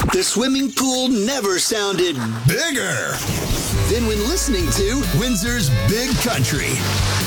The swimming pool never sounded bigger than when listening to Windsor's Big Country.